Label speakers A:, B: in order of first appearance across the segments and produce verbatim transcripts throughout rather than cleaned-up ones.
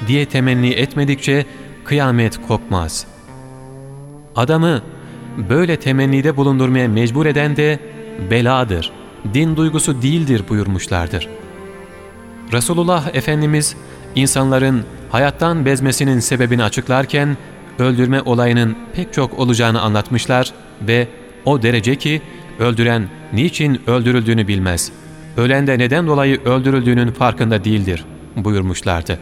A: diye temenni etmedikçe kıyamet kopmaz. Adamı böyle temennide bulundurmaya mecbur eden de beladır, din duygusu değildir buyurmuşlardır. Resulullah Efendimiz insanların hayattan bezmesinin sebebini açıklarken öldürme olayının pek çok olacağını anlatmışlar ve o derece ki öldüren niçin öldürüldüğünü bilmez, ölen de neden dolayı öldürüldüğünün farkında değildir buyurmuşlardı.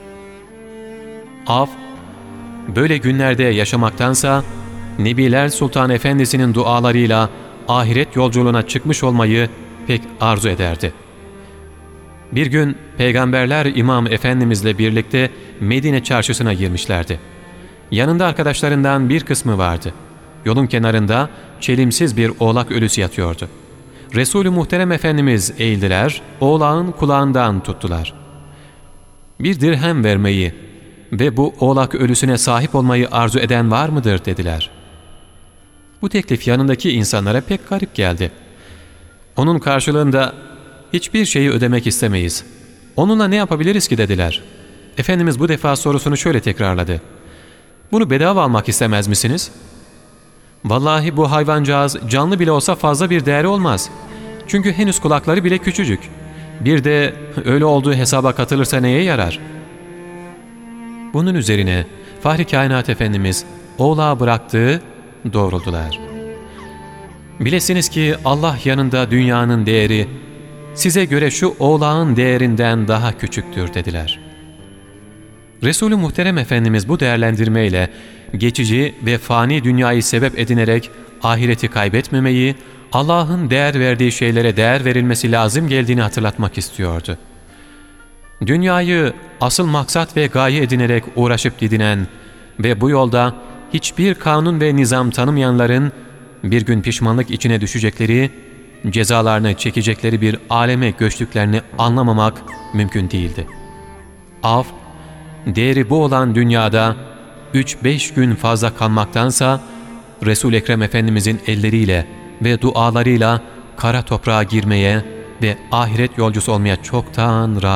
A: Av, böyle günlerde yaşamaktansa Nebiler Sultan Efendisi'nin dualarıyla ahiret yolculuğuna çıkmış olmayı pek arzu ederdi. Bir gün Peygamberler İmam Efendimizle birlikte Medine çarşısına girmişlerdi. Yanında arkadaşlarından bir kısmı vardı. Yolun kenarında çelimsiz bir oğlak ölüsü yatıyordu. Resul-ü Muhterem Efendimiz eğildiler, oğlağın kulağından tuttular. Bir dirhem vermeyi ve bu oğlak ölüsüne sahip olmayı arzu eden var mıdır dediler. Bu teklif yanındaki insanlara pek garip geldi. Onun karşılığında hiçbir şeyi ödemek istemeyiz. Onunla ne yapabiliriz ki dediler. Efendimiz bu defa sorusunu şöyle tekrarladı. Bunu bedava almak istemez misiniz? Vallahi bu hayvancağız canlı bile olsa fazla bir değeri olmaz. Çünkü henüz kulakları bile küçücük. Bir de öyle olduğu hesaba katılırsa neye yarar? Bunun üzerine Fahri Kainat Efendimiz oğlağı bıraktığı doğruldular. Bilesiniz ki Allah yanında dünyanın değeri size göre şu oğlağın değerinden daha küçüktür dediler. Resul-ü Muhterem Efendimiz bu değerlendirmeyle geçici ve fani dünyayı sebep edinerek ahireti kaybetmemeyi, Allah'ın değer verdiği şeylere değer verilmesi lazım geldiğini hatırlatmak istiyordu. Dünyayı asıl maksat ve gaye edinerek uğraşıp didinen ve bu yolda hiçbir kanun ve nizam tanımayanların bir gün pişmanlık içine düşecekleri, cezalarını çekecekleri bir aleme göçtüklerini anlamamak mümkün değildi. Av, değeri bu olan dünyada üç beş gün fazla kalmaktansa Resul-i Ekrem Efendimizin elleriyle ve dualarıyla kara toprağa girmeye ve ahiret yolcusu olmaya çoktan razı